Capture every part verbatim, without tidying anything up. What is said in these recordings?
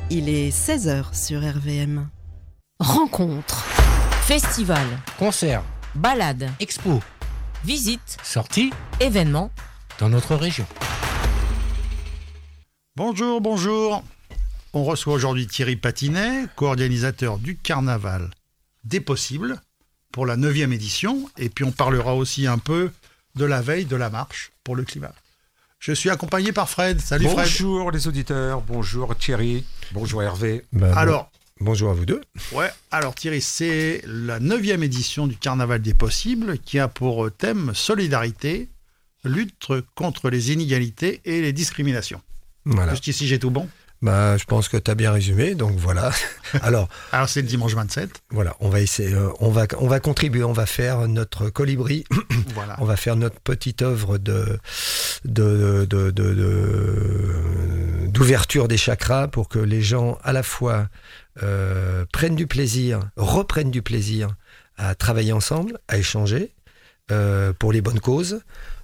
Il est seize heures sur R V M. Rencontres, festivals, concerts, balades, expos, visites, sorties, événements dans notre région. Bonjour, bonjour. On reçoit aujourd'hui Thierry Patinet, co-organisateur du Carnaval des Possibles pour la neuvième édition. Et puis on parlera aussi un peu de la veille de la marche pour le climat. Je suis accompagné par Fred. Salut bonjour Fred. Bonjour les auditeurs, bonjour Thierry, bonjour Hervé. Ben, alors, bon, bonjour à vous deux. Ouais, alors Thierry, c'est la neuvième édition du Carnaval des Possibles qui a pour thème solidarité, lutte contre les inégalités et les discriminations. Voilà. Jusqu'ici, j'ai tout bon. Bah, je pense que tu as bien résumé, donc voilà. Alors, alors c'est le dimanche vingt-sept. Voilà, on va essayer, euh, on va, on va contribuer, on va faire notre colibri, voilà. On va faire notre petite œuvre de, de, de, de, de, d'ouverture des chakras pour que les gens à la fois euh, prennent du plaisir, reprennent du plaisir à travailler ensemble, à échanger euh, pour les bonnes causes,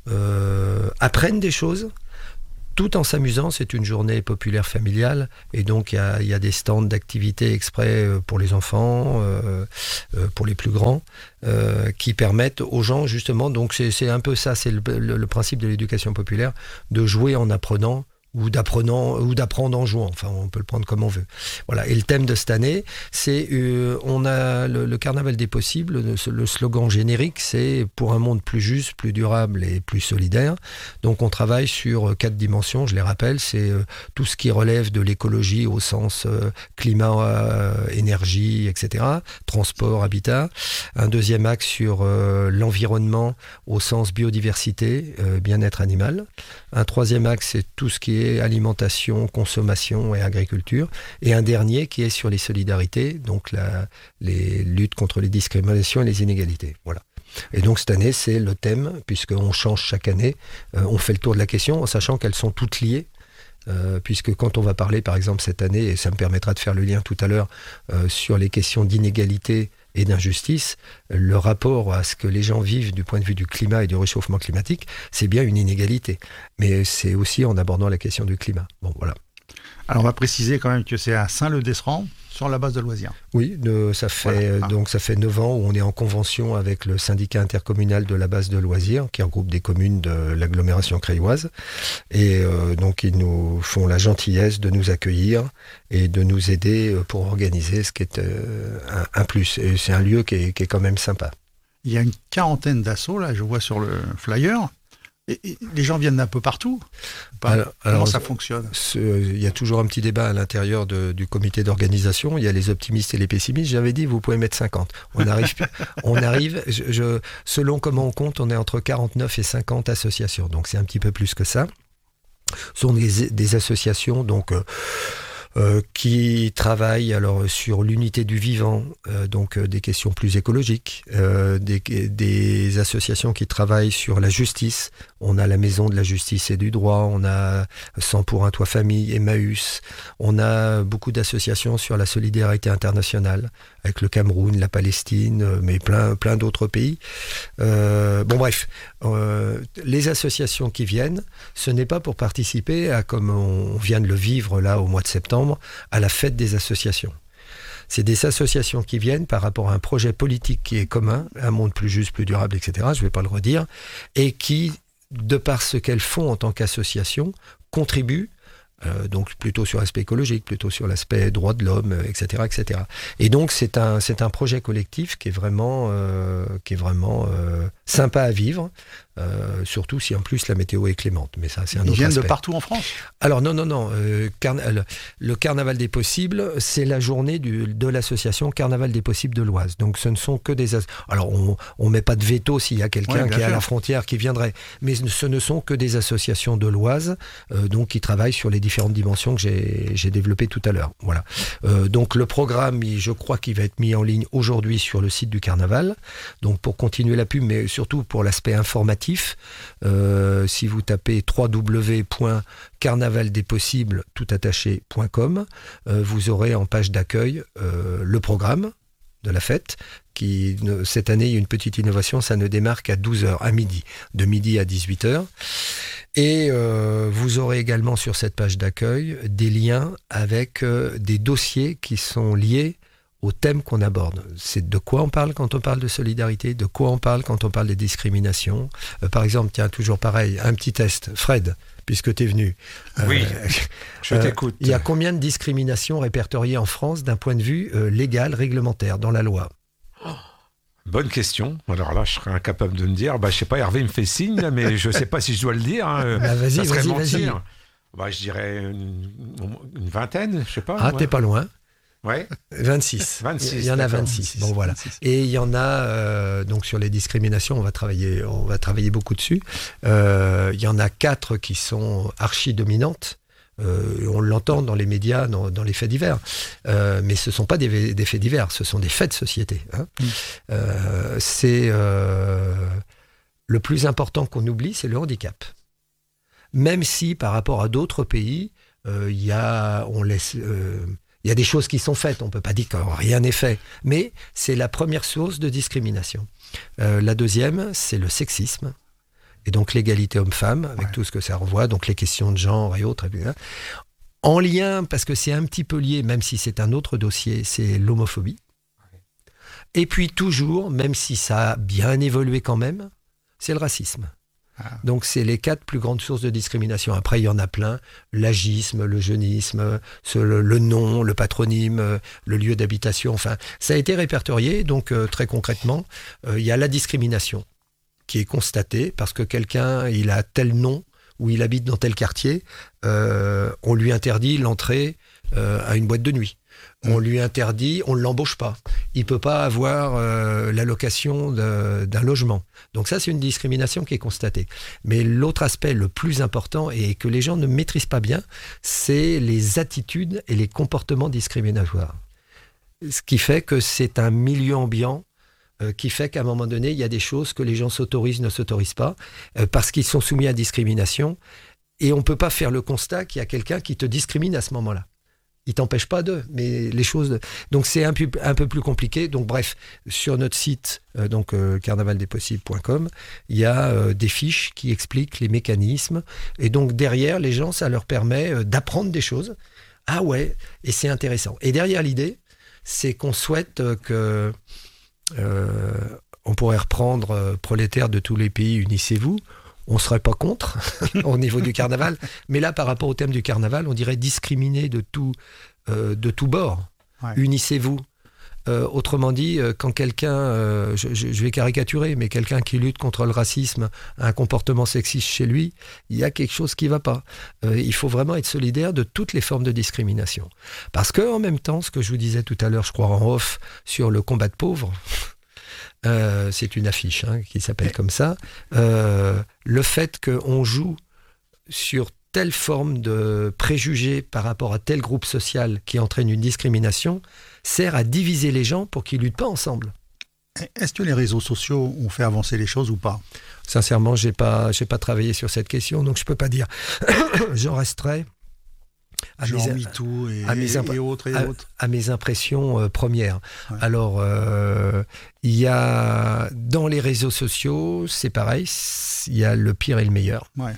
euh, apprennent des choses. Tout en s'amusant, c'est une journée populaire familiale et donc il y a, y a des stands d'activités exprès pour les enfants, euh, euh, pour les plus grands, euh, qui permettent aux gens justement, donc c'est, c'est un peu ça, c'est le, le, le principe de l'éducation populaire, de jouer en apprenant ou d'apprenant ou d'apprendre en jouant. Enfin, on peut le prendre comme on veut. Voilà. Et le thème de cette année, c'est euh, on a le, le Carnaval des Possibles. Le, le slogan générique, c'est pour un monde plus juste, plus durable et plus solidaire. Donc, on travaille sur quatre dimensions. Je les rappelle, c'est euh, tout ce qui relève de l'écologie au sens euh, climat, euh, énergie, et cetera. Transport, habitat. Un deuxième axe sur euh, l'environnement au sens biodiversité, euh, bien-être animal. Un troisième axe, c'est tout ce qui est alimentation, consommation et agriculture. Et un dernier qui est sur les solidarités, donc la, les luttes contre les discriminations et les inégalités. Voilà. Et donc cette année, c'est le thème, puisqu'on change chaque année. Euh, on fait le tour de la question en sachant qu'elles sont toutes liées. Euh, puisque quand on va parler, par exemple, cette année, et ça me permettra de faire le lien tout à l'heure, euh, sur les questions d'inégalité et d'injustice, le rapport à ce que les gens vivent du point de vue du climat et du réchauffement climatique, c'est bien une inégalité. Mais c'est aussi en abordant la question du climat. Bon, voilà. Alors, on va préciser quand même que c'est à Saint-Leu-d'Esserand, sur la base de loisirs. Oui, de, ça fait voilà. donc ça fait neuf ans où on est en convention avec le syndicat intercommunal de la base de loisirs, qui regroupe des communes de l'agglomération crailloise. Et euh, donc, ils nous font la gentillesse de nous accueillir et de nous aider pour organiser ce qui est euh, un, un plus. Et c'est un lieu qui est, qui est quand même sympa. Il y a une quarantaine d'assauts, là, je vois sur le flyer. Et, et les gens viennent d'un peu partout. Alors, Comment alors, ça fonctionne ? Il y a toujours un petit débat à l'intérieur de, du comité d'organisation. Il y a les optimistes et les pessimistes. J'avais dit, vous pouvez mettre cinquante. On arrive, on arrive je, je, selon comment on compte, on est entre quarante-neuf et cinquante associations. Donc c'est un petit peu plus que ça. Ce sont des, des associations, donc... Euh, Euh, qui travaillent alors sur l'unité du vivant, euh, donc euh, des questions plus écologiques, euh, des, des associations qui travaillent sur la justice. On a la Maison de la Justice et du Droit, on a cent pour un toit famille, Emmaüs, on a beaucoup d'associations sur la solidarité internationale, avec le Cameroun, la Palestine, mais plein, plein d'autres pays. Euh, bon bref, euh, les associations qui viennent, ce n'est pas pour participer à, comme on vient de le vivre là au mois de septembre, à la fête des associations. C'est des associations qui viennent par rapport à un projet politique qui est commun, un monde plus juste, plus durable, et cetera, je ne vais pas le redire, et qui, de par ce qu'elles font en tant qu'association, contribuent Euh, donc plutôt sur l'aspect écologique, plutôt sur l'aspect droits de l'homme, et cetera, et cetera. Et donc c'est un c'est un projet collectif qui est vraiment euh, qui est vraiment euh, sympa à vivre, euh, surtout si en plus la météo est clémente. Mais ça c'est un Ils autre viennent aspect. de partout en France. Alors non non non, euh, carna- le, le Carnaval des Possibles, c'est la journée du, de l'association Carnaval des Possibles de l'Oise. Donc ce ne sont que des as- alors on on met pas de veto s'il y a quelqu'un ouais, qui est sûr. à la frontière qui viendrait, mais ce ne sont que des associations de l'Oise, euh, donc qui travaillent sur les différentes dimensions que j'ai, j'ai développées tout à l'heure. Voilà. Euh, donc le programme, je crois qu'il va être mis en ligne aujourd'hui sur le site du Carnaval. Donc pour continuer la pub, mais surtout pour l'aspect informatif, euh, si vous tapez w w w point carnaval des possibles tout attaché point com, euh, vous aurez en page d'accueil euh, le programme de la fête, qui, cette année, il y a une petite innovation, ça ne démarre qu'à douze heures, à midi, de midi à dix-huit heures. Et euh, vous aurez également sur cette page d'accueil des liens avec euh, des dossiers qui sont liés au thème qu'on aborde. C'est de quoi on parle quand on parle de solidarité, de quoi on parle quand on parle des discriminations. Euh, par exemple, tiens, toujours pareil, un petit test. Fred, puisque tu es venu. Oui, euh, je euh, t'écoute. Il y a combien de discriminations répertoriées en France d'un point de vue euh, légal, réglementaire, dans la loi ? Bonne question. Alors là, je serais incapable de me dire. Bah, je sais pas, Hervé me fait signe, là, mais je sais pas si je dois le dire. Hein. Bah, vas-y, Ça serait vas-y, mentir. vas-y. Bah, je dirais une, une vingtaine, je sais pas. Ah, ouais. t'es pas loin. Ouais. vingt-six. vingt-six, Il y en a d'accord. vingt-six. vingt-six, Bon, voilà. vingt-six. Et il y en a, euh, donc sur les discriminations, on va travailler, on va travailler beaucoup dessus. Euh, il y en a quatre qui sont archi-dominantes. Euh, on l'entend dans les médias, dans, dans les faits divers. Euh, mais ce ne sont pas des, des faits divers, ce sont des faits de société. Hein. Mm. Euh, c'est euh, le plus important qu'on oublie, c'est le handicap. Même si, par rapport à d'autres pays, euh, il y a, on laisse... Euh, il y a des choses qui sont faites, on ne peut pas dire que rien n'est fait, mais c'est la première source de discrimination. Euh, la deuxième, c'est le sexisme, et donc l'égalité homme-femme, avec Ouais. tout ce que ça renvoie, donc les questions de genre et autres. Et cetera. En lien, parce que c'est un petit peu lié, même si c'est un autre dossier, c'est l'homophobie. Et puis toujours, même si ça a bien évolué quand même, c'est le racisme. Ah. Donc, c'est les quatre plus grandes sources de discrimination. Après, il y en a plein. L'agisme, le jeunisme, ce, le, le nom, le patronyme, le lieu d'habitation. Enfin, ça a été répertorié. Donc, euh, très concrètement, euh, il y a la discrimination qui est constatée parce que quelqu'un, il a tel nom ou il habite dans tel quartier. Euh, on lui interdit l'entrée euh, à une boîte de nuit. On lui interdit, on ne l'embauche pas. Il ne peut pas avoir euh, l'allocation de, d'un logement. Donc ça, c'est une discrimination qui est constatée. Mais l'autre aspect le plus important et que les gens ne maîtrisent pas bien, c'est les attitudes et les comportements discriminatoires. Ce qui fait que c'est un milieu ambiant euh, qui fait qu'à un moment donné, il y a des choses que les gens s'autorisent, ne s'autorisent pas, euh, parce qu'ils sont soumis à discrimination. Et on ne peut pas faire le constat qu'il y a quelqu'un qui te discrimine à ce moment-là. Il t'empêche pas d'eux, mais les choses... Donc, c'est un peu, un peu plus compliqué. Donc, bref, sur notre site, euh, donc euh, carnaval des possibles point com, il y a euh, des fiches qui expliquent les mécanismes. Et donc, derrière, les gens, ça leur permet euh, d'apprendre des choses. Ah ouais, et c'est intéressant. Et derrière l'idée, c'est qu'on souhaite euh, que... Euh, on pourrait reprendre euh, prolétaires de tous les pays, unissez-vous. On ne serait pas contre au niveau du carnaval. Mais là, par rapport au thème du carnaval, on dirait discriminer de tout, euh, de tout bord. Ouais. Unissez-vous. Euh, autrement dit, euh, quand quelqu'un, euh, je, je, je vais caricaturer, mais quelqu'un qui lutte contre le racisme a un comportement sexiste chez lui, il y a quelque chose qui ne va pas. Euh, il faut vraiment être solidaire de toutes les formes de discrimination. Parce qu'en même temps, ce que je vous disais tout à l'heure, je crois en off, sur le combat de pauvres, Euh, c'est une affiche hein, qui s'appelle comme ça. Euh, le fait qu'on joue sur telle forme de préjugés par rapport à tel groupe social qui entraîne une discrimination sert à diviser les gens pour qu'ils ne luttent pas ensemble. Est-ce que les réseaux sociaux ont fait avancer les choses ou pas ? Sincèrement, je n'ai pas, j'ai pas travaillé sur cette question, donc je ne peux pas dire. J'en resterai à Genre mes, MeToo et, à mes imp- et autres et à, autres. à mes impressions euh, premières. Ouais. Alors, euh, il y a dans les réseaux sociaux, c'est pareil, il y a le pire et le meilleur. Ouais.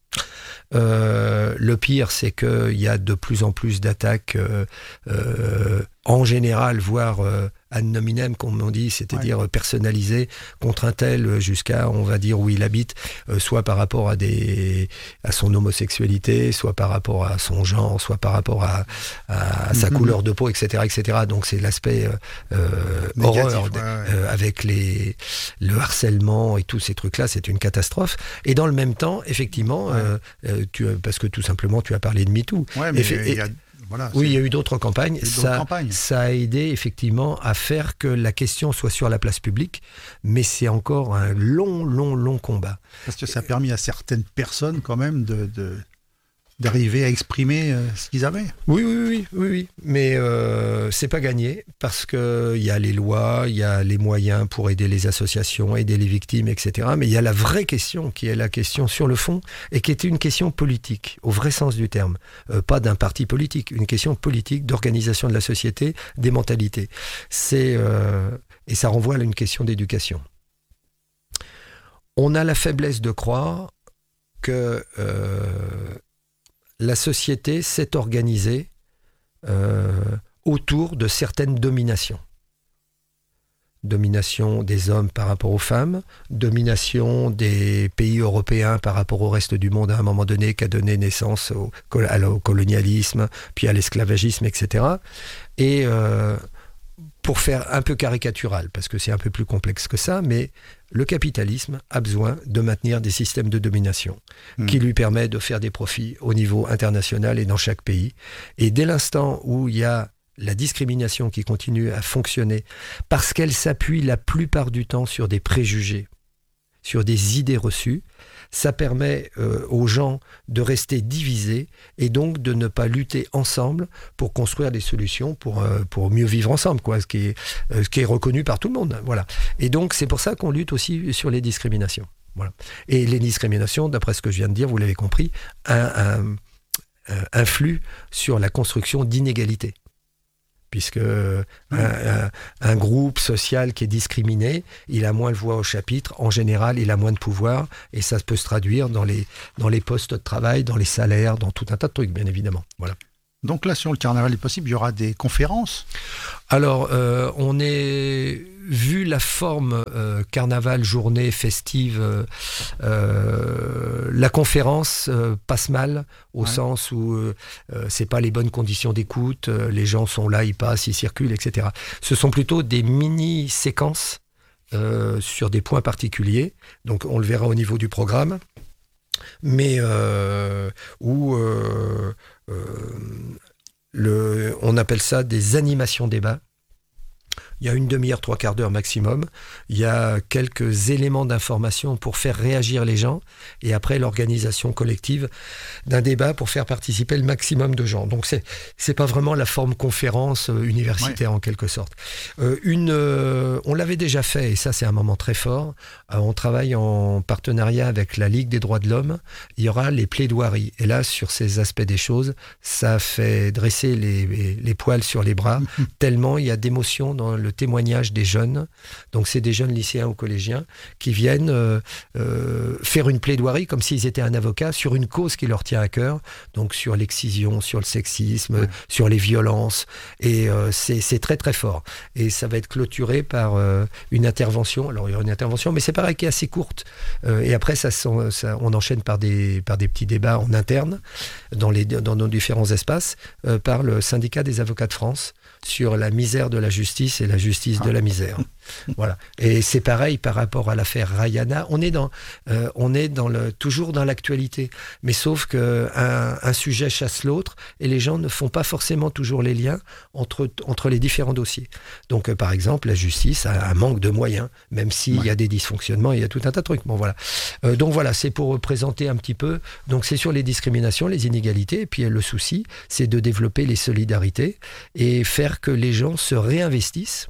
Euh, le pire, c'est qu'il y a de plus en plus d'attaques euh, euh, en général, voire euh, ad nominem, comme on dit, c'est-à-dire Ouais. personnalisées contre un tel jusqu'à, on va dire, où il habite, euh, soit par rapport à, des, à son homosexualité, soit par rapport à son genre, soit par rapport à, à sa Mhm. couleur de peau, et cetera, et cetera. Donc c'est l'aspect euh, euh, Négatif, horreur ouais, ouais. euh, avec les, le harcèlement et tous ces trucs-là, c'est une catastrophe. Et dans le même temps, effectivement, Ouais. euh, euh, tu, parce que tout simplement, tu as parlé de MeToo. Ouais, mais Effe- il y a, voilà, Oui, il y c'est- a eu d'autres campagnes. il y a eu d'autres Ça, campagnes. ça a aidé effectivement à faire que la question soit sur la place publique, mais c'est encore un long, long, long combat. parce que ça a permis à certaines personnes quand même de, de- d'arriver à exprimer euh, ce qu'ils avaient. Oui, oui, oui, oui, oui. Mais euh, c'est pas gagné parce que il y a les lois, il y a les moyens pour aider les associations, aider les victimes, et cetera. Mais il y a la vraie question qui est la question sur le fond et qui est une question politique au vrai sens du terme, euh, pas d'un parti politique, une question politique d'organisation de la société, des mentalités. C'est euh, et ça renvoie à une question d'éducation. On a la faiblesse de croire que euh, la société s'est organisée euh, autour de certaines dominations. Domination des hommes par rapport aux femmes, domination des pays européens par rapport au reste du monde à un moment donné qui a donné naissance au, au colonialisme, puis à l'esclavagisme, et cetera. Et euh, pour faire un peu caricatural, parce que c'est un peu plus complexe que ça, mais le capitalisme a besoin de maintenir des systèmes de domination mmh. qui lui permettent de faire des profits au niveau international et dans chaque pays. Et dès l'instant où il y a la discrimination qui continue à fonctionner parce qu'elle s'appuie la plupart du temps sur des préjugés, sur des idées reçues, ça permet euh, aux gens de rester divisés et donc de ne pas lutter ensemble pour construire des solutions pour, euh, pour mieux vivre ensemble, quoi, ce qui est, euh, ce qui est reconnu par tout le monde. Voilà. Et donc c'est pour ça qu'on lutte aussi sur les discriminations. Voilà. Et les discriminations, d'après ce que je viens de dire, vous l'avez compris, un, un, un, influent sur la construction d'inégalités. Puisque un, un, un groupe social qui est discriminé, il a moins de voix au chapitre, en général, il a moins de pouvoir, et ça peut se traduire dans les, dans les postes de travail, dans les salaires, dans tout un tas de trucs, bien évidemment. Voilà. Donc là, sur le Carnaval des possibles, il y aura des conférences ? Alors, euh, on est... Vu la forme euh, carnaval, journée festive, euh, euh, la conférence euh, passe mal au ouais. sens où euh, euh, c'est pas les bonnes conditions d'écoute, euh, les gens sont là, ils passent, ils circulent, et cetera. Ce sont plutôt des mini-séquences euh, sur des points particuliers. Donc on le verra au niveau du programme, mais euh, où euh, euh, le, on appelle ça des animations débats. Il y a une demi-heure, trois quarts d'heure maximum. Il y a quelques éléments d'information pour faire réagir les gens. Et après, l'organisation collective d'un débat pour faire participer le maximum de gens. Donc, c'est, c'est pas vraiment la forme conférence euh, universitaire, ouais. en quelque sorte. Euh, une, euh, on l'avait déjà fait, et ça, c'est un moment très fort. Euh, on travaille en partenariat avec la Ligue des droits de l'homme. Il y aura les plaidoiries. Et là, sur ces aspects des choses, ça fait dresser les, les, les poils sur les bras, tellement il y a d'émotions dans le témoignage des jeunes. Donc c'est des jeunes lycéens ou collégiens qui viennent euh, euh, faire une plaidoirie comme s'ils étaient un avocat sur une cause qui leur tient à cœur, donc sur l'excision, sur le sexisme, ouais. sur les violences, et euh, c'est, c'est très très fort. Et ça va être clôturé par euh, une intervention, alors il y aura une intervention, mais c'est pareil qui est assez courte, euh, et après ça, ça, on enchaîne par des, par des petits débats en interne dans, les, dans nos différents espaces, euh, par le syndicat des avocats de France, sur la misère de la justice et la justice ah. de la misère. Voilà. Et c'est pareil par rapport à l'affaire Rayana. On est dans, euh, on est dans le, toujours dans l'actualité, mais sauf qu'un un sujet chasse l'autre et les gens ne font pas forcément toujours les liens entre, entre les différents dossiers. Donc, euh, par exemple, la justice a un manque de moyens, même s'il ouais. y a des dysfonctionnements, il y a tout un tas de trucs. Bon, voilà. Euh, donc voilà, c'est pour présenter un petit peu. Donc c'est sur les discriminations, les inégalités, et puis le souci, c'est de développer les solidarités et faire que les gens se réinvestissent.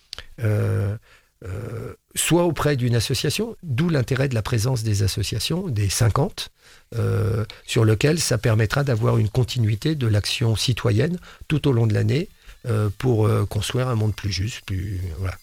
Euh, euh, soit auprès d'une association, d'où l'intérêt de la présence des associations, des cinquante, euh, sur lequel ça permettra d'avoir une continuité de l'action citoyenne tout au long de l'année euh, pour euh, construire un monde plus juste, plus voilà.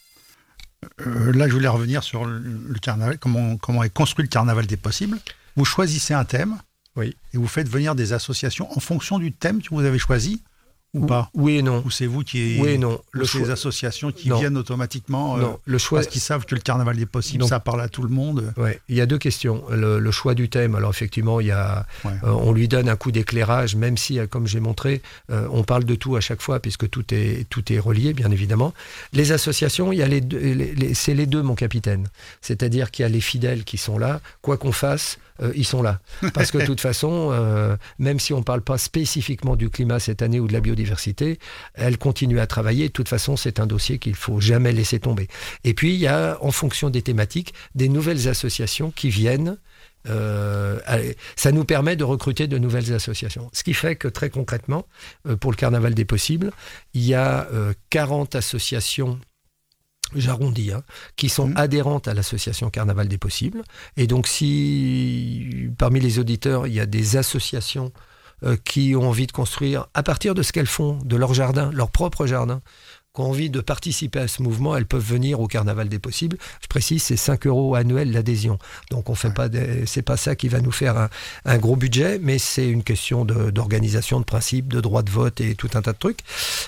Euh, là, je voulais revenir sur le, le carnaval, comment, comment est construit le carnaval des possibles. Vous choisissez un thème, oui. et vous faites venir des associations en fonction du thème que vous avez choisi. Ou pas ? Oui et non. Ou c'est vous qui est, oui et non. Le choix... ces associations qui non. viennent automatiquement euh, non. Le choix... parce qu'ils savent que le carnaval des possibles, donc, ça parle à tout le monde. Ouais. Il y a deux questions. Le, le choix du thème, alors effectivement, il y a, ouais. euh, on lui donne un coup d'éclairage, même si, comme j'ai montré, euh, on parle de tout à chaque fois, puisque tout est, tout est relié, bien évidemment. Les associations, il y a les deux, les, les, c'est les deux, mon capitaine. C'est-à-dire qu'il y a les fidèles qui sont là, quoi qu'on fasse, Euh, ils sont là. Parce que de toute façon, euh, même si on ne parle pas spécifiquement du climat cette année ou de la biodiversité, elle continue à travailler. De toute façon, c'est un dossier qu'il ne faut jamais laisser tomber. Et puis, il y a, en fonction des thématiques, des nouvelles associations qui viennent. Euh, ça nous permet de recruter de nouvelles associations. Ce qui fait que, très concrètement, euh, pour le Carnaval des possibles, il y a euh, quarante associations, j'arrondis, hein, qui sont mmh. adhérentes à l'association Carnaval des possibles. Et donc, si parmi les auditeurs, il y a des associations euh, qui ont envie de construire, à partir de ce qu'elles font, de leur jardin, leur propre jardin, qui ont envie de participer à ce mouvement, elles peuvent venir au Carnaval des possibles. Je précise, c'est cinq euros annuels l'adhésion. Donc on fait pas des, c'est pas ça qui va nous faire un, un gros budget, mais c'est une question de, d'organisation, de principe, de droit de vote et tout un tas de trucs.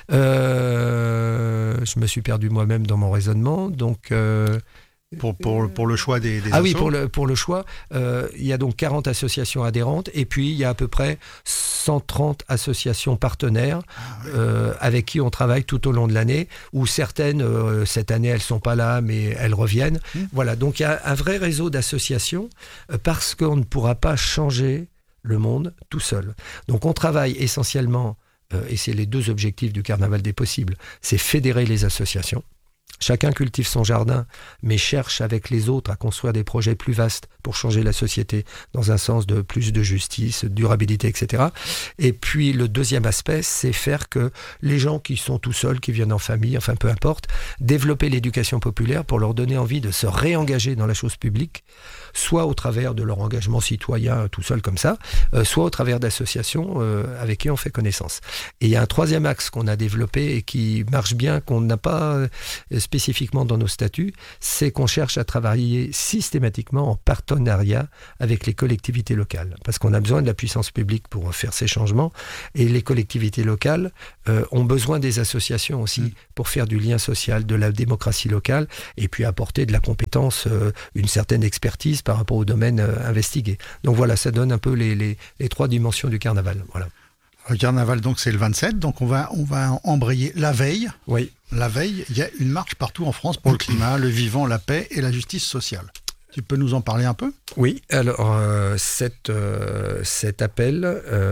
Euh, je me suis perdu moi-même dans mon raisonnement, donc... Euh, Pour, pour, pour le choix des, des Ah assos. oui, pour le, pour le choix, euh, il y a donc quarante associations adhérentes et puis il y a à peu près cent trente associations partenaires euh, avec qui on travaille tout au long de l'année, où certaines, euh, cette année, elles ne sont pas là, mais elles reviennent. Mmh. Voilà, donc il y a un vrai réseau d'associations euh, parce qu'on ne pourra pas changer le monde tout seul. Donc on travaille essentiellement, euh, et c'est les deux objectifs du Carnaval des possibles, c'est fédérer les associations. Chacun cultive son jardin, mais cherche avec les autres à construire des projets plus vastes pour changer la société dans un sens de plus de justice, de durabilité, et cetera. Et puis le deuxième aspect, c'est faire que les gens qui sont tout seuls, qui viennent en famille, enfin peu importe, développer l'éducation populaire pour leur donner envie de se réengager dans la chose publique, soit au travers de leur engagement citoyen tout seul comme ça, euh, soit au travers d'associations euh, avec qui on fait connaissance. Et il y a un troisième axe qu'on a développé et qui marche bien, qu'on n'a pas euh, spécifiquement dans nos statuts, c'est qu'on cherche à travailler systématiquement en partenariat avec les collectivités locales. Parce qu'on a besoin de la puissance publique pour faire ces changements. Et les collectivités locales euh, ont besoin des associations aussi mmh. pour faire du lien social, de la démocratie locale, et puis apporter de la compétence, euh, une certaine expertise par rapport au domaine euh, investigué. Donc voilà, ça donne un peu les, les, les trois dimensions du carnaval. Voilà. Le carnaval, donc, c'est le vingt-sept, donc on va, on va embrayer la veille. Oui. La veille, il y a une marche partout en France pour le climat, le vivant, la paix et la justice sociale. Tu peux nous en parler un peu ? Oui, alors euh, cette, euh, cet appel,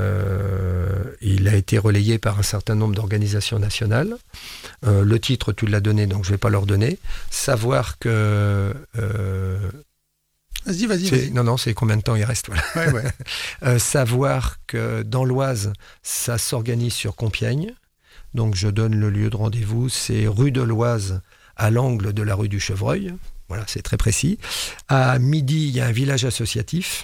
euh, il a été relayé par un certain nombre d'organisations nationales. Euh, le titre, tu l'as donné, donc je ne vais pas leur donner. Savoir que... Euh, Vas-y, vas-y, c'est, vas-y. Non, non, c'est combien de temps il reste, voilà. Ouais, ouais. euh, savoir que dans l'Oise, ça s'organise sur Compiègne. Donc je donne le lieu de rendez-vous, c'est rue de l'Oise, à l'angle de la rue du Chevreuil. Voilà, c'est très précis. À midi, il y a un village associatif.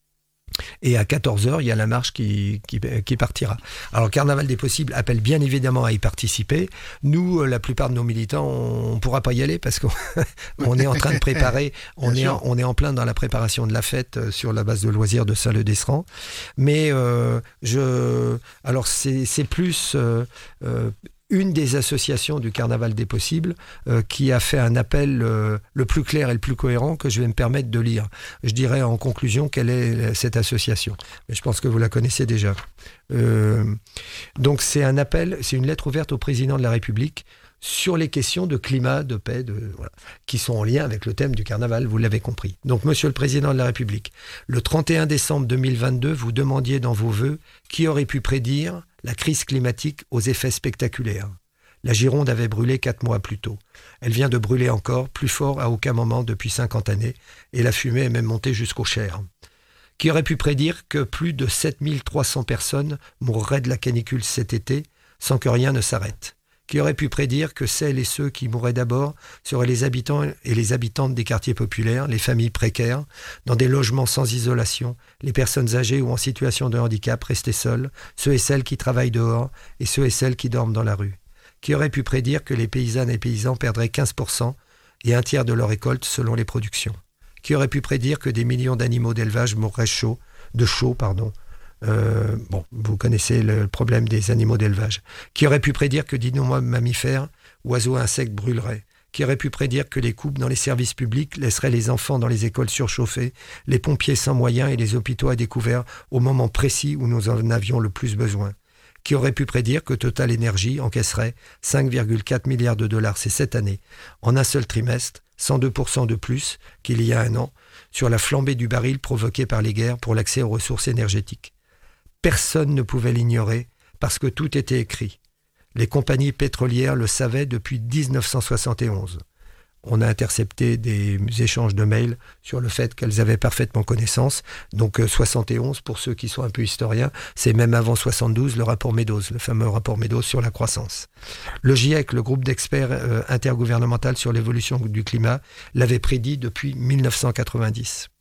Et à quatorze heures, il y a la marche qui, qui, qui partira. Alors, Carnaval des possibles appelle bien évidemment à y participer. Nous, la plupart de nos militants, on ne pourra pas y aller parce qu'on est en train de préparer, on est, en, on est en plein dans la préparation de la fête sur la base de loisirs de Saint-Leu-d'Esserand. Mais, euh, je, alors, c'est, c'est plus... Euh, euh, une des associations du Carnaval des possibles euh, qui a fait un appel euh, le plus clair et le plus cohérent que je vais me permettre de lire. Je dirais en conclusion quelle est cette association. Mais je pense que vous la connaissez déjà. Euh, donc c'est un appel, c'est une lettre ouverte au président de la République sur les questions de climat, de paix, de, voilà, qui sont en lien avec le thème du carnaval, vous l'avez compris. Donc, Monsieur le Président de la République, le trente et un décembre deux mille vingt-deux, vous demandiez dans vos vœux qui aurait pu prédire la crise climatique aux effets spectaculaires. La Gironde avait brûlé quatre mois plus tôt. Elle vient de brûler encore, plus fort à aucun moment depuis cinquante années, et la fumée est même montée jusqu'au Cher. Qui aurait pu prédire que plus de sept mille trois cents personnes mourraient de la canicule cet été sans que rien ne s'arrête? Qui aurait pu prédire que celles et ceux qui mourraient d'abord seraient les habitants et les habitantes des quartiers populaires, les familles précaires, dans des logements sans isolation, les personnes âgées ou en situation de handicap restées seules, ceux et celles qui travaillent dehors et ceux et celles qui dorment dans la rue? Qui aurait pu prédire que les paysannes et paysans perdraient quinze pour cent et un tiers de leur récolte selon les productions? Qui aurait pu prédire que des millions d'animaux d'élevage mourraient chaud, de chaud, pardon, Euh, bon, vous connaissez le problème des animaux d'élevage. Qui aurait pu prédire que d'innombrables mammifères, oiseaux et insectes brûleraient? Qui aurait pu prédire que les coupes dans les services publics laisseraient les enfants dans les écoles surchauffées, les pompiers sans moyens et les hôpitaux à découvert au moment précis où nous en avions le plus besoin? Qui aurait pu prédire que Total Energy encaisserait cinq virgule quatre milliards de dollars ces sept années, en un seul trimestre, cent deux pour cent de plus qu'il y a un an, sur la flambée du baril provoquée par les guerres pour l'accès aux ressources énergétiques? Personne ne pouvait l'ignorer parce que tout était écrit. Les compagnies pétrolières le savaient depuis dix-neuf cent soixante et onze. On a intercepté des échanges de mails sur le fait qu'elles avaient parfaitement connaissance. Donc soixante et onze, pour ceux qui sont un peu historiens, c'est même avant soixante-douze, le rapport Meadows, le fameux rapport Meadows sur la croissance. Le GIEC, le groupe d'experts euh, intergouvernemental sur l'évolution du climat, l'avait prédit depuis mille neuf cent quatre-vingt-dix.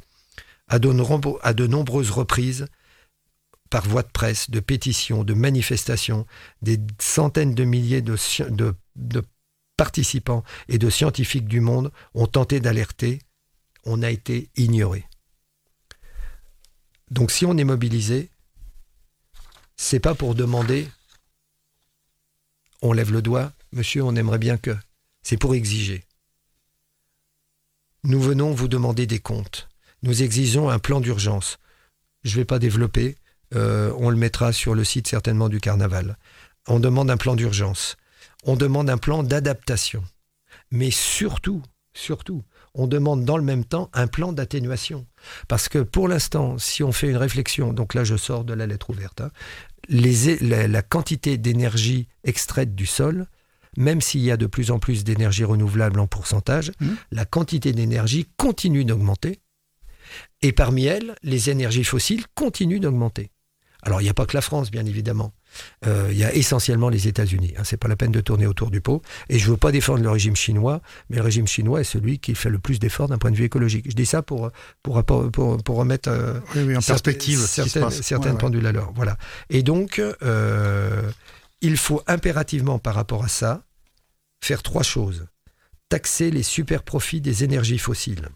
À de, nombre, à de nombreuses reprises, par voie de presse, de pétitions, de manifestations, des centaines de milliers de, de, de participants et de scientifiques du monde ont tenté d'alerter. On a été ignorés. Donc si on est mobilisé, c'est pas pour demander, on lève le doigt, monsieur, on aimerait bien que... C'est pour exiger. Nous venons vous demander des comptes. Nous exigeons un plan d'urgence. Je ne vais pas développer, euh, on le mettra sur le site certainement du Carnaval. On demande un plan d'urgence. On demande un plan d'adaptation. Mais surtout, surtout, on demande dans le même temps un plan d'atténuation. Parce que pour l'instant, si on fait une réflexion, donc là je sors de la lettre ouverte, hein, les, la, la quantité d'énergie extraite du sol, même s'il y a de plus en plus d'énergie renouvelable en pourcentage, mmh. la quantité d'énergie continue d'augmenter. Et parmi elles, les énergies fossiles continuent d'augmenter. Alors, il n'y a pas que la France, bien évidemment. Euh, il y a essentiellement les États-Unis. Hein, ce n'est pas la peine de tourner autour du pot. Et je ne veux pas défendre le régime chinois, mais le régime chinois est celui qui fait le plus d'efforts d'un point de vue écologique. Je dis ça pour, pour, pour, pour, pour remettre euh, oui, oui, en perspective certaines, certaines ouais, pendules ouais. à l'heure. Voilà. Et donc, euh, il faut impérativement, par rapport à ça, faire trois choses. Taxer les super-profits des énergies fossiles.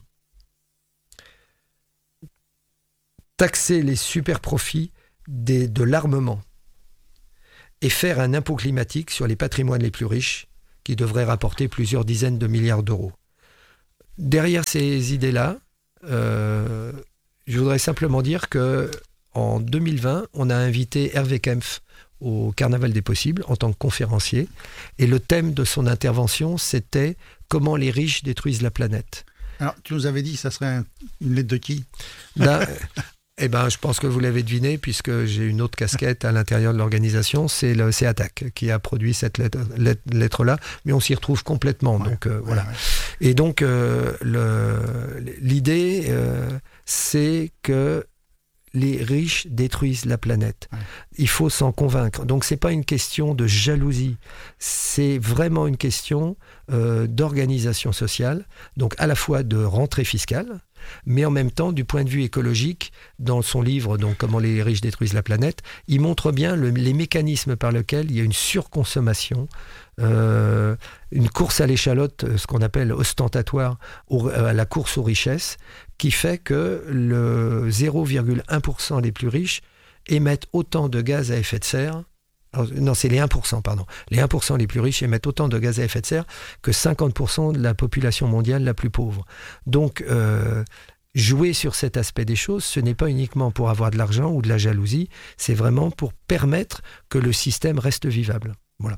Taxer les super-profits des, de l'armement. Et faire un impôt climatique sur les patrimoines les plus riches qui devrait rapporter plusieurs dizaines de milliards d'euros. Derrière ces idées-là, euh, je voudrais simplement dire qu'en deux mille vingt, on a invité Hervé Kempf au Carnaval des Possibles en tant que conférencier. Et le thème de son intervention, c'était « Comment les riches détruisent la planète ». Alors, tu nous avais dit que ça serait un, une lettre de qui ? Là, eh ben, je pense que vous l'avez deviné, puisque j'ai une autre casquette à l'intérieur de l'organisation, c'est le c'est Attac qui a produit cette lettre, lettre, lettre-là, mais on s'y retrouve complètement. Ouais, donc, euh, ouais, voilà. Ouais. Et donc, euh, le, l'idée, euh, c'est que les riches détruisent la planète. Ouais. Il faut s'en convaincre. Donc, ce n'est pas une question de jalousie. C'est vraiment une question euh, d'organisation sociale, donc à la fois de rentrée fiscale, mais en même temps, du point de vue écologique, dans son livre donc, « Comment les riches détruisent la planète », il montre bien le, les mécanismes par lesquels il y a une surconsommation, euh, une course à l'échalote, ce qu'on appelle ostentatoire, au, à la course aux richesses, qui fait que le zéro virgule un pour cent les plus riches émettent autant de gaz à effet de serre. Alors, non, c'est les un pour cent, pardon. Les un pour cent les plus riches émettent autant de gaz à effet de serre que cinquante pour cent de la population mondiale la plus pauvre. Donc, euh, jouer sur cet aspect des choses, ce n'est pas uniquement pour avoir de l'argent ou de la jalousie, c'est vraiment pour permettre que le système reste vivable. Voilà.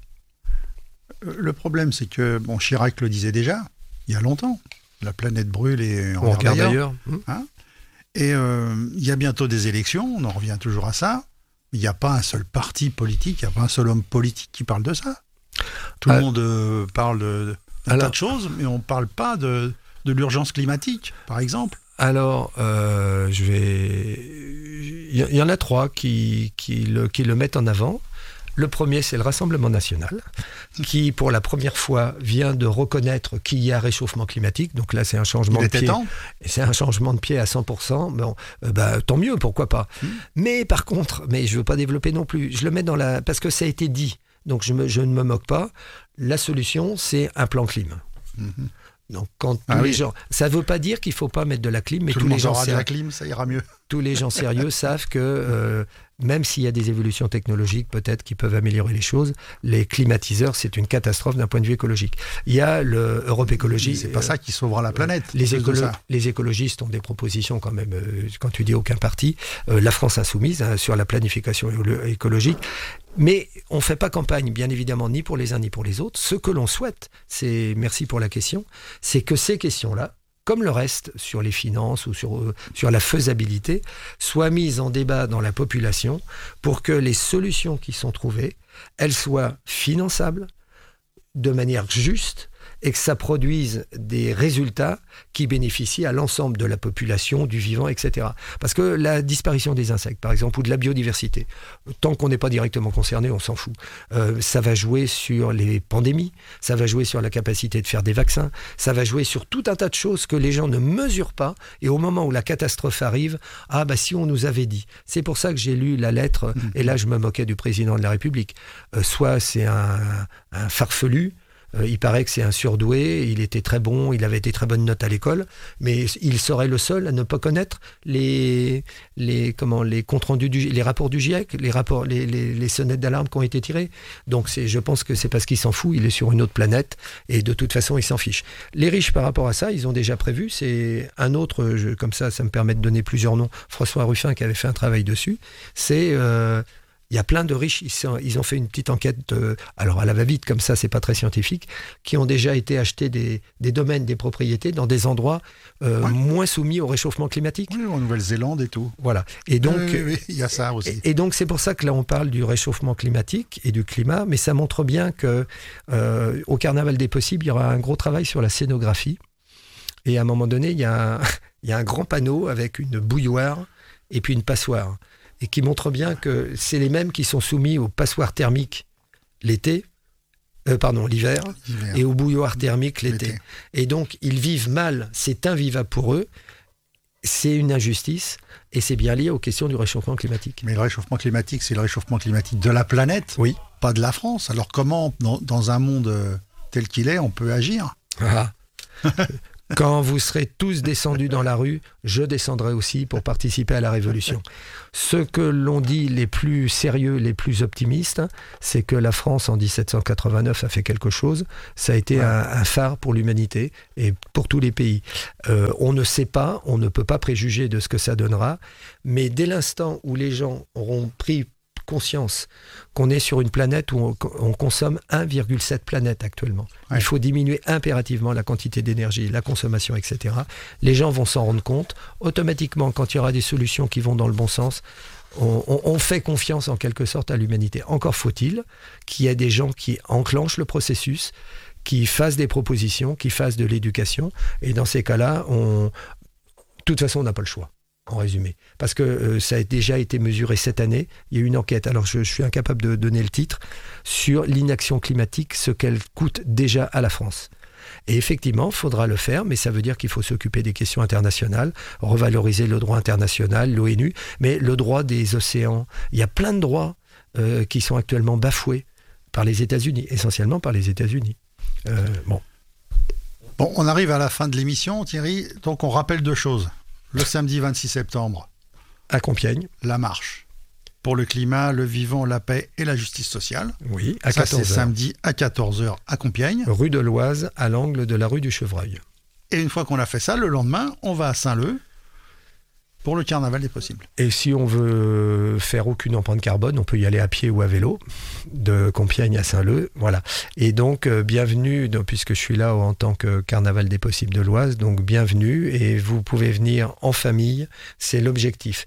Le problème, c'est que, bon, Chirac le disait déjà, il y a longtemps, la planète brûle et on, on regarde ailleurs. Hein, et euh, il y a bientôt des élections, on en revient toujours à ça. Il n'y a pas un seul parti politique, il n'y a pas un seul homme politique qui parle de ça. Tout euh, le monde euh, parle de, d'un tas de choses, mais on ne parle pas de, de l'urgence climatique, par exemple. Alors, euh, je vais... il y en a trois qui, qui, le, qui le mettent en avant. Le premier, c'est le Rassemblement national, qui, pour la première fois, vient de reconnaître qu'il y a réchauffement climatique. Donc là, c'est un changement de pied. Temps. C'est un changement de pied à cent pour cent. Bon, euh, bah, tant mieux, pourquoi pas. Mmh. Mais par contre, mais je ne veux pas développer non plus. Je le mets dans la... Parce que ça a été dit. Donc je, me, je ne me moque pas. La solution, c'est un plan clim. Mmh. Donc, quand ah tous oui. les gens, ça ne veut pas dire qu'il ne faut pas mettre de la clim, mais Tout tous le les gens aura ser... de la clim, ça ira mieux. Tous les gens sérieux savent que euh, même s'il y a des évolutions technologiques peut-être qui peuvent améliorer les choses, les climatiseurs, c'est une catastrophe d'un point de vue écologique. Il y a le Europe Écologie. C'est pas euh, ça qui sauvera la planète. Les, écolo- les écologistes ont des propositions quand même, euh, quand tu dis aucun parti, euh, la France insoumise hein, sur la planification écologique. Mais on ne fait pas campagne, bien évidemment, ni pour les uns ni pour les autres. Ce que l'on souhaite, c'est, merci pour la question, c'est que ces questions-là, comme le reste sur les finances ou sur, euh, sur la faisabilité, soient mises en débat dans la population pour que les solutions qui sont trouvées, elles soient finançables de manière juste et que ça produise des résultats qui bénéficient à l'ensemble de la population, du vivant, et cetera. Parce que la disparition des insectes, par exemple, ou de la biodiversité, tant qu'on n'est pas directement concerné, on s'en fout. Euh, ça va jouer sur les pandémies, ça va jouer sur la capacité de faire des vaccins, ça va jouer sur tout un tas de choses que les gens ne mesurent pas, et au moment où la catastrophe arrive, ah bah si on nous avait dit. C'est pour ça que j'ai lu la lettre, mmh. et là je me moquais du président de la République. Euh, soit c'est un, un farfelu, Euh, il paraît que c'est un surdoué, il était très bon, il avait été très bonne note à l'école, mais il serait le seul à ne pas connaître les, les, comment, les comptes rendus, du, les rapports du GIEC, les, rapports, les, les, les sonnettes d'alarme qui ont été tirées. Donc c'est, je pense que c'est parce qu'il s'en fout, il est sur une autre planète, et de toute façon, il s'en fiche. Les riches, par rapport à ça, ils ont déjà prévu, c'est un autre, je, comme ça, ça me permet de donner plusieurs noms, François Ruffin qui avait fait un travail dessus, c'est... Euh, il y a plein de riches, ils, sont, ils ont fait une petite enquête, euh, alors à la va-vite, comme ça, c'est pas très scientifique, qui ont déjà été achetés des, des domaines, des propriétés dans des endroits euh, ouais. moins soumis au réchauffement climatique. Oui, en Nouvelle-Zélande et tout. Voilà. Et donc, oui, oui, oui, il y a ça aussi. Et, et donc, c'est pour ça que là, on parle du réchauffement climatique et du climat, mais ça montre bien que euh, au Carnaval des possibles, il y aura un gros travail sur la scénographie. Et à un moment donné, il y a un, il y a un grand panneau avec une bouilloire et puis une passoire. Et qui montre bien que c'est les mêmes qui sont soumis aux passoires thermiques l'été, euh, pardon, l'hiver, l'hiver, et aux bouilloires thermiques l'été. l'été. Et donc, ils vivent mal, c'est invivable pour eux, c'est une injustice, et c'est bien lié aux questions du réchauffement climatique. Mais le réchauffement climatique, c'est le réchauffement climatique de la planète, oui. Pas de la France. Alors comment, dans, dans un monde tel qu'il est, on peut agir ? Ah. Quand vous serez tous descendus dans la rue, je descendrai aussi pour participer à la révolution. Ce que l'on dit les plus sérieux, les plus optimistes, c'est que la France en dix-sept cent quatre-vingt-neuf a fait quelque chose. Ça a été ouais. un, un phare pour l'humanité et pour tous les pays. Euh, on ne sait pas, on ne peut pas préjuger de ce que ça donnera, mais dès l'instant où les gens auront pris conscience qu'on est sur une planète où on, on consomme un virgule sept planètes actuellement. Ouais. Il faut diminuer impérativement la quantité d'énergie, la consommation, et cetera. Les gens vont s'en rendre compte. Automatiquement, quand il y aura des solutions qui vont dans le bon sens, on, on, on fait confiance en quelque sorte à l'humanité. Encore faut-il qu'il y ait des gens qui enclenchent le processus, qui fassent des propositions, qui fassent de l'éducation. Et dans ces cas-là, on... de toute façon, on n'a pas le choix. En résumé, parce que euh, ça a déjà été mesuré cette année. Il y a eu une enquête, alors je, je suis incapable de donner le titre, sur l'inaction climatique, ce qu'elle coûte déjà à la France. Et effectivement, il faudra le faire, mais ça veut dire qu'il faut s'occuper des questions internationales, revaloriser le droit international, l'ONU, mais le droit des océans. Il y a plein de droits euh, qui sont actuellement bafoués par les États-Unis, essentiellement par les États-Unis. Euh, bon. Bon, on arrive à la fin de l'émission, Thierry, donc on rappelle deux choses. Le samedi vingt-six septembre, à Compiègne, la marche pour le climat, le vivant, la paix et la justice sociale. Oui, à Ça, quatorze heures. C'est samedi à quatorze heures à Compiègne. Rue de l'Oise, à l'angle de la rue du Chevreuil. Et une fois qu'on a fait ça, le lendemain, on va à Saint-Leu pour le carnaval des possibles. Et si on veut faire aucune empreinte carbone, on peut y aller à pied ou à vélo, de Compiègne à Saint-Leu, voilà. Et donc, euh, bienvenue, donc, puisque je suis là en tant que carnaval des possibles de l'Oise, donc bienvenue, et vous pouvez venir en famille, c'est l'objectif.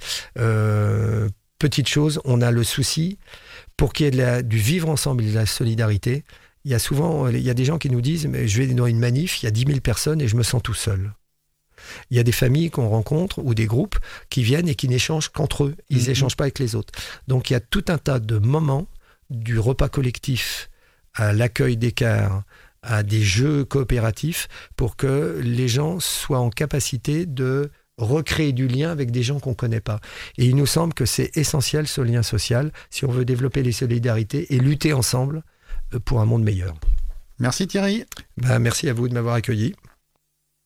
Euh, petite chose, on a le souci, pour qu'il y ait de la, du vivre ensemble et de la solidarité, il y a souvent, il y a des gens qui nous disent, mais je vais dans une manif, il y a dix mille personnes et je me sens tout seul. Il y a des familles qu'on rencontre ou des groupes qui viennent et qui n'échangent qu'entre eux. Ils mmh. n'échangent pas avec les autres. Donc il y a tout un tas de moments, du repas collectif à l'accueil d'écart, à des jeux coopératifs, pour que les gens soient en capacité de recréer du lien avec des gens qu'on ne connaît pas. Et il nous semble que c'est essentiel, ce lien social, si on veut développer les solidarités et lutter ensemble pour un monde meilleur. Merci Thierry. Ben, merci à vous de m'avoir accueilli.